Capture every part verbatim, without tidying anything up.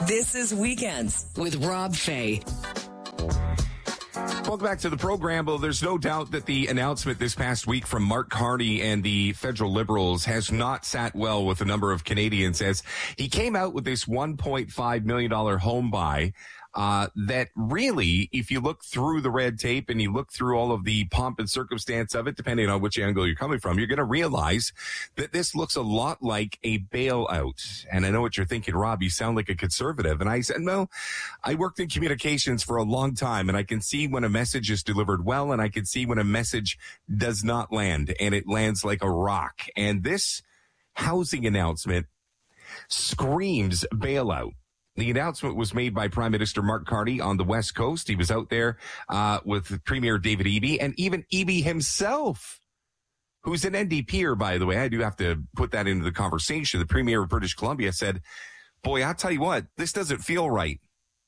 This is Weekends with Rob Fay. Welcome back to the program. Well, there's no doubt that the announcement this past week from Mark Carney and the federal Liberals has not sat well with a number of Canadians, as he came out with this one point five million dollars home buy uh, that really, if you look through the red tape and you look through all of the pomp and circumstance of it, depending on which angle you're coming from, you're going to realize that this looks a lot like a bailout. And I know what you're thinking, Rob, you sound like a conservative. And I said, no, I worked in communications for a long time, and I can see when a message is delivered well, and I can see when a message does not land, and it lands like a rock. And this housing announcement screams bailout. The announcement was made by Prime Minister Mark Carney on the West Coast. He was out there uh, with Premier David Eby, and even Eby himself, who's an N D P-er, by the way. I do have to put that into the conversation. The Premier of British Columbia said, boy, I'll tell you what, this doesn't feel right.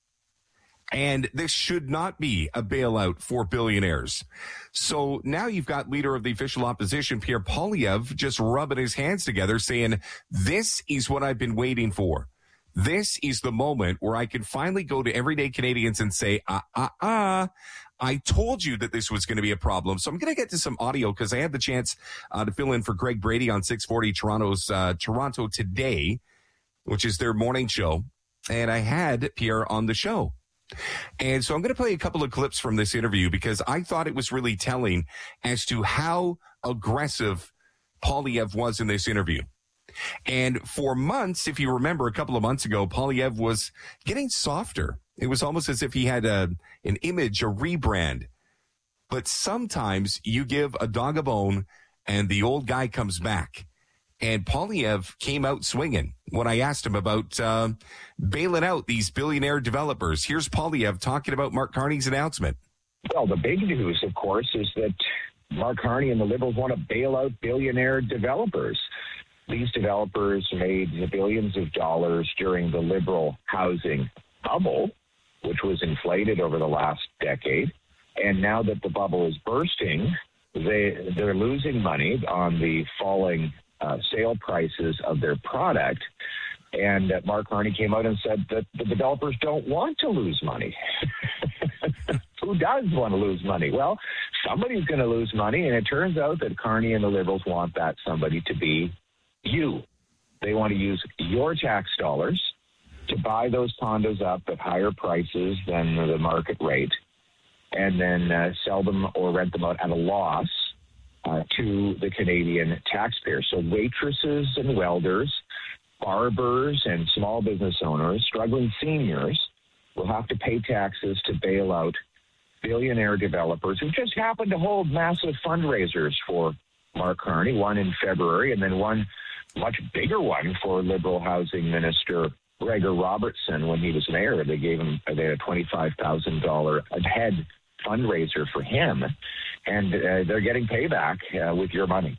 And this should not be a bailout for billionaires. So now you've got leader of the official opposition, Pierre Poilievre, just rubbing his hands together saying, this is what I've been waiting for. This is the moment where I can finally go to everyday Canadians and say, ah, ah, ah, I told you that this was going to be a problem. So I'm going to get to some audio because I had the chance uh, to fill in for Greg Brady on six forty Toronto's uh, Toronto Today, which is their morning show. And I had Pierre on the show. And so I'm going to play a couple of clips from this interview because I thought it was really telling as to how aggressive Poilievre was in this interview. And for months, if you remember, a couple of months ago, Poilievre was getting softer. It was almost as if he had a, an image, a rebrand. But sometimes you give a dog a bone and the old guy comes back. And Poilievre came out swinging when I asked him about uh, bailing out these billionaire developers. Here's Poilievre talking about Mark Carney's announcement. Well, the big news, of course, is that Mark Carney and the Liberals want to bail out billionaire developers. These developers made billions of dollars during the Liberal housing bubble, which was inflated over the last decade. And now that the bubble is bursting, they, they're losing money on the falling uh, sale prices of their product. And uh, Mark Carney came out and said that the developers don't want to lose money. Who does want to lose money? Well, somebody's going to lose money, and it turns out that Carney and the Liberals want that somebody to be you. They want to use your tax dollars to buy those condos up at higher prices than the market rate, and then uh, sell them or rent them out at a loss uh, to the Canadian taxpayer. So waitresses and welders, barbers and small business owners, struggling seniors will have to pay taxes to bail out billionaire developers who just happen to hold massive fundraisers for Mark Carney, one in February and then one much bigger one for Liberal Housing Minister Gregor Robertson when he was mayor. They gave him they had a twenty-five thousand dollars a head fundraiser for him, and uh, they're getting payback uh, with your money.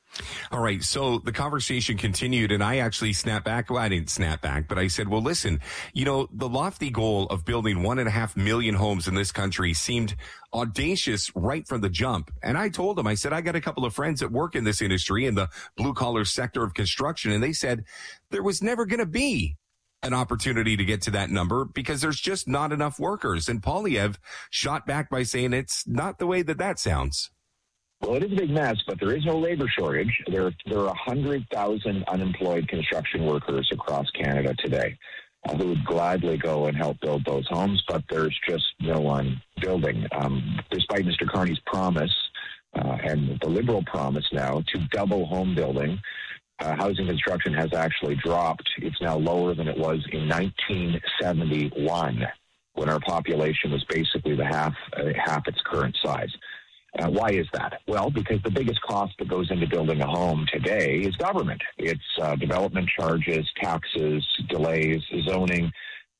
All right, so the conversation continued, and I actually snapped back. Well, I didn't snap back, but I said, well, listen, you know, the lofty goal of building one and a half million homes in this country seemed audacious right from the jump. And I told him, I said, I got a couple of friends that work in this industry in the blue-collar sector of construction, and they said there was never going to be an opportunity to get to that number because there's just not enough workers. And Poilievre shot back by saying it's not the way that that sounds. Well, it is a big mess, but there is no labor shortage. There, there are one hundred thousand unemployed construction workers across Canada today uh, who would gladly go and help build those homes, but there's just no one building. Um, despite Mister Carney's promise uh, and the Liberal promise now to double home building, uh, housing construction has actually dropped. It's now lower than it was in nineteen seventy-one, when our population was basically the half, uh, half its current size. Uh, why is that? Well, because the biggest cost that goes into building a home today is government. It's uh, development charges, taxes, delays, zoning,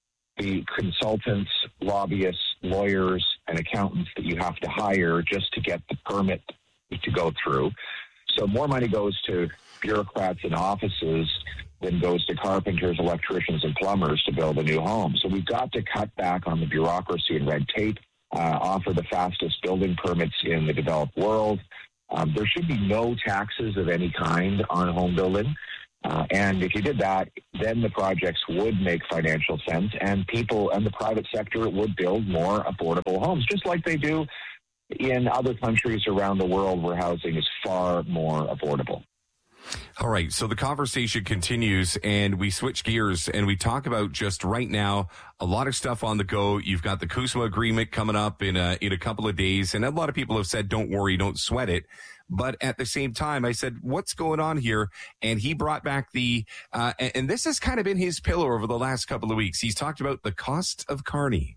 the consultants, lobbyists, lawyers, and accountants that you have to hire just to get the permit to go through. So more money goes to bureaucrats and offices than goes to carpenters, electricians, and plumbers to build a new home. So we've got to cut back on the bureaucracy and red tape. Uh, offer the fastest building permits in the developed world. Um, there should be no taxes of any kind on home building. Uh, and if you did that, then the projects would make financial sense, and people and the private sector would build more affordable homes, just like they do in other countries around the world where housing is far more affordable. All right, so the conversation continues, and we switch gears, and we talk about just right now a lot of stuff on the go. You've got the CUSMA agreement coming up in a, in a couple of days, and a lot of people have said, don't worry, don't sweat it. But at the same time, I said, what's going on here? And he brought back the, uh, and, and this has kind of been his pillar over the last couple of weeks. He's talked about the cost of carne.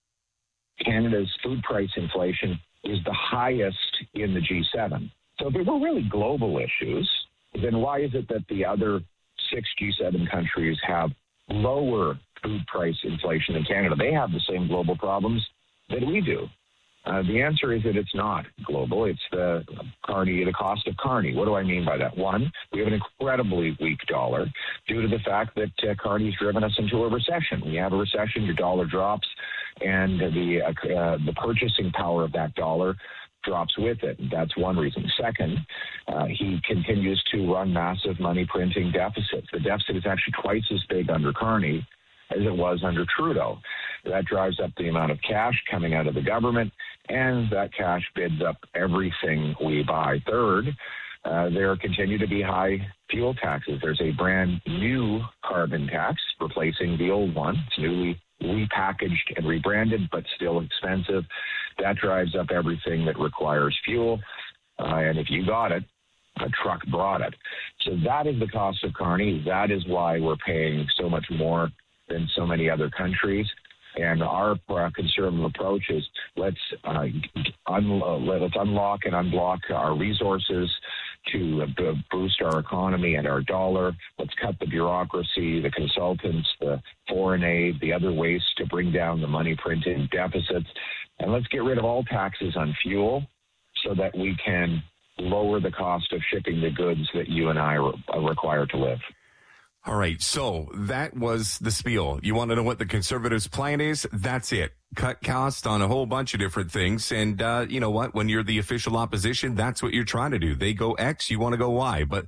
Canada's food price inflation is the highest in the G seven. So if it were really global issues, then why is it that the other six G seven countries have lower food price inflation than Canada? They have the same global problems that we do. Uh, the answer is that it's not global. It's the carne, the cost of carne. What do I mean by that? One, we have an incredibly weak dollar due to the fact that uh, carne has driven us into a recession. When you have a recession, your dollar drops, and the uh, uh, the purchasing power of that dollar drops with it. That's one reason. Second, uh, he continues to run massive money printing deficits. The deficit is actually twice as big under Carney as it was under Trudeau. That drives up the amount of cash coming out of the government, and that cash bids up everything we buy. Third, uh, there continue to be high fuel taxes. There's a brand new carbon tax replacing the old one. It's newly repackaged and rebranded, but still expensive. That drives up everything that requires fuel. Uh, and if you got it, a truck brought it. So that is the cost of carne. That is why we're paying so much more than so many other countries. And our uh, conservative approach is let's uh, un- uh, let's unlock and unblock our resources to uh, b- boost our economy and our dollar. Let's cut the bureaucracy, the consultants, the foreign aid, the other ways to bring down the money printing deficits. And let's get rid of all taxes on fuel so that we can lower the cost of shipping the goods that you and I are required to live. All right, so that was the spiel. You want to know what the Conservatives' plan is? That's it. Cut costs on a whole bunch of different things. And uh, you know what? When you're the official opposition, that's what you're trying to do. They go X, you want to go Y. But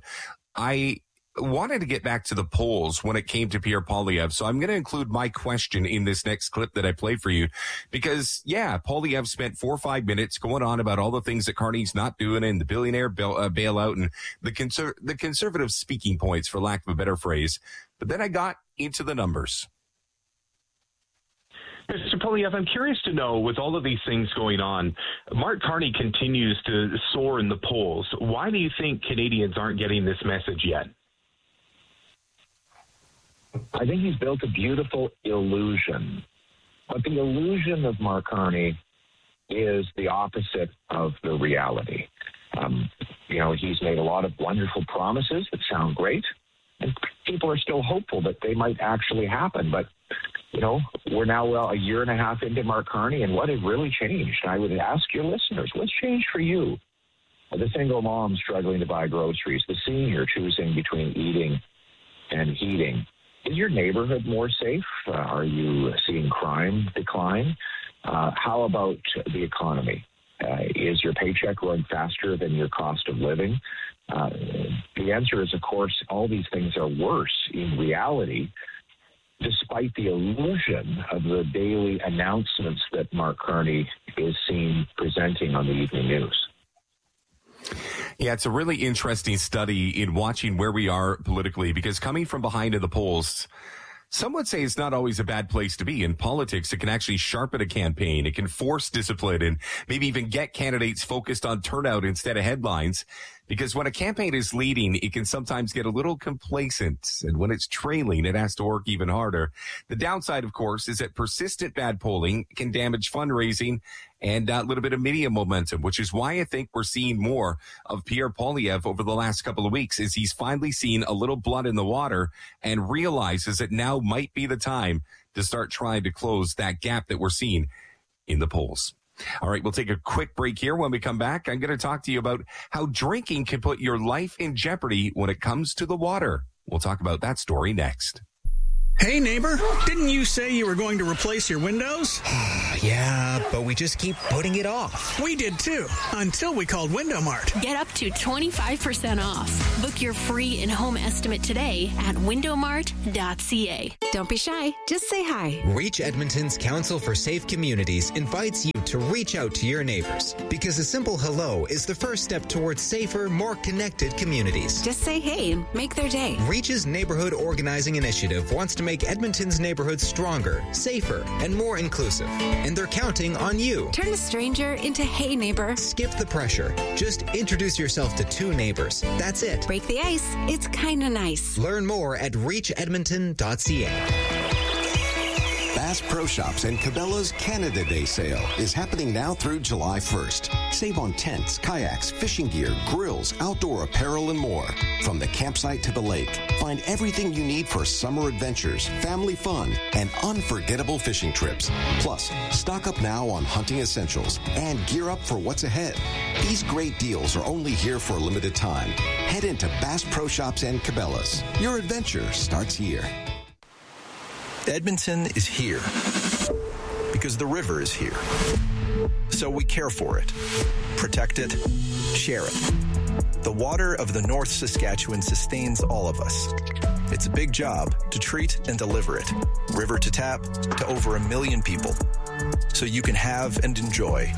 I wanted to get back to the polls when it came to Pierre Poilievre. So I'm going to include my question in this next clip that I played for you. Because, yeah, Poilievre spent four or five minutes going on about all the things that Carney's not doing and the billionaire bail, uh, bailout and the, conser- the conservative speaking points, for lack of a better phrase. But then I got into the numbers. Mister Poilievre, I'm curious to know, with all of these things going on, Mark Carney continues to soar in the polls. Why do you think Canadians aren't getting this message yet? I think he's built a beautiful illusion. But the illusion of Mark Carney is the opposite of the reality. Um, you know, he's made a lot of wonderful promises that sound great, and people are still hopeful that they might actually happen. But, you know, we're now well a year and a half into Mark Carney, and what has really changed? I would ask your listeners, what's changed for you? The single mom struggling to buy groceries, the senior choosing between eating and heating. Is your neighborhood more safe? Uh, are you seeing crime decline? Uh, how about the economy? Uh, is your paycheck growing faster than your cost of living? Uh, the answer is, of course, all these things are worse in reality, despite the illusion of the daily announcements that Mark Carney is seen presenting on the evening news. Yeah, it's a really interesting study in watching where we are politically, because coming from behind in the polls, some would say it's not always a bad place to be. In politics, it can actually sharpen a campaign. It can force discipline and maybe even get candidates focused on turnout instead of headlines. Because when a campaign is leading, it can sometimes get a little complacent. And when it's trailing, it has to work even harder. The downside, of course, is that persistent bad polling can damage fundraising and a little bit of media momentum, which is why I think we're seeing more of Pierre Poilievre over the last couple of weeks, as he's finally seen a little blood in the water and realizes that now might be the time to start trying to close that gap that we're seeing in the polls. All right, we'll take a quick break here. When we come back, I'm going to talk to you about how drinking can put your life in jeopardy when it comes to the water. We'll talk about that story next. Hey, neighbor, didn't you say you were going to replace your windows? Yeah, but we just keep putting it off. We did too, until we called Window Mart. Get up to twenty-five percent off. Book your free in-home estimate today at window mart dot c a. Don't be shy, just say hi. Reach Edmonton's Council for Safe Communities invites you to reach out to your neighbors, because a simple hello is the first step towards safer, more connected communities. Just say hey and make their day. Reach's Neighborhood Organizing Initiative wants to make Edmonton's neighborhoods stronger, safer, and more inclusive. And they're counting on you. Turn a stranger into hey neighbor. Skip the pressure. Just introduce yourself to two neighbors. That's it. Break the ice. It's kind of nice. Learn more at reach edmonton dot c a. Bass Pro Shops and Cabela's Canada Day sale is happening now through July first. Save on tents, kayaks, fishing gear, grills, outdoor apparel, and more. From the campsite to the lake, find everything you need for summer adventures, family fun, and unforgettable fishing trips. Plus, stock up now on hunting essentials and gear up for what's ahead. These great deals are only here for a limited time. Head into Bass Pro Shops and Cabela's. Your adventure starts here. Edmonton is here because the river is here. So we care for it, protect it, share it. The water of the North Saskatchewan sustains all of us. It's a big job to treat and deliver it, river to tap, to over a million people, so you can have and enjoy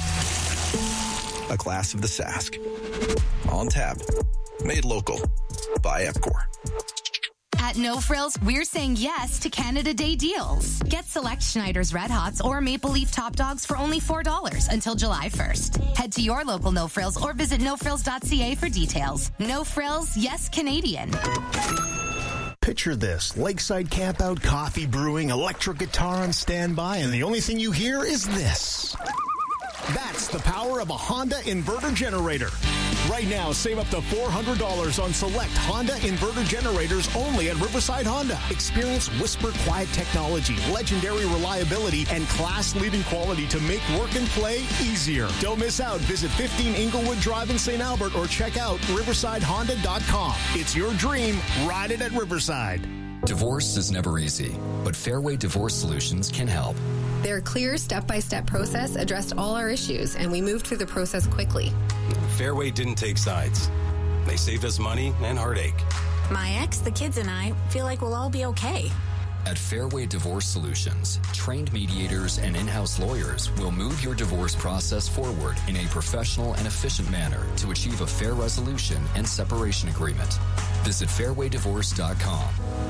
a glass of the Sask. On tap, made local by Epcor. At No Frills, we're saying yes to Canada Day deals. Get select Schneider's Red Hots or Maple Leaf Top Dogs for only four dollars until July first. Head to your local No Frills or visit no frills dot c a for details. No Frills, yes Canadian. Picture this, lakeside campout, coffee brewing, electric guitar on standby, and the only thing you hear is this. That's the power of a Honda inverter generator. Right now, save up to four hundred dollars on select Honda inverter generators only at Riverside Honda. Experience whisper quiet technology, legendary reliability, and class-leading quality to make work and play easier. Don't miss out. Visit fifteen Inglewood Drive in Saint Albert or check out riverside honda dot com. It's your dream. Ride it at Riverside. Divorce is never easy, but Fairway Divorce Solutions can help. Their clear step-by-step process addressed all our issues, and we moved through the process quickly. Fairway didn't take sides. They saved us money and heartache. My ex, the kids, and I feel like we'll all be okay. At Fairway Divorce Solutions, trained mediators and in-house lawyers will move your divorce process forward in a professional and efficient manner to achieve a fair resolution and separation agreement. Visit fairway divorce dot com.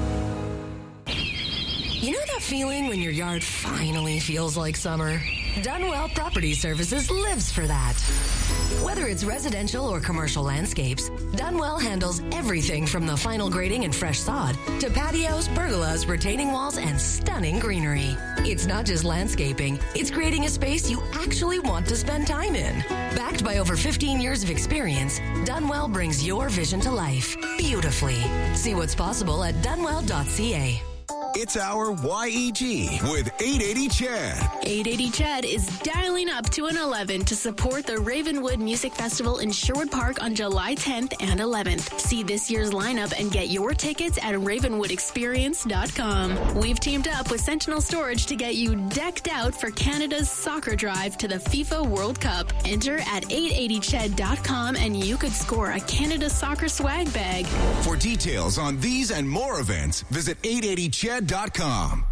You know that feeling when your yard finally feels like summer? Dunwell Property Services lives for that. Whether it's residential or commercial landscapes, Dunwell handles everything from the final grading and fresh sod to patios, pergolas, retaining walls, and stunning greenery. It's not just landscaping, it's creating a space you actually want to spend time in. Backed by over fifteen years of experience, Dunwell brings your vision to life beautifully. See what's possible at dunwell dot c a. It's our Y E G with eight eighty Chad. eight eighty Chad is dialing up to an eleven to support the Ravenwood Music Festival in Sherwood Park on July tenth and eleventh. See this year's lineup and get your tickets at ravenwood experience dot com. We've teamed up with Sentinel Storage to get you decked out for Canada's soccer drive to the FIFA World Cup. Enter at eight eighty ched dot com and you could score a Canada soccer swag bag. For details on these and more events, visit eight eighty ched dot com.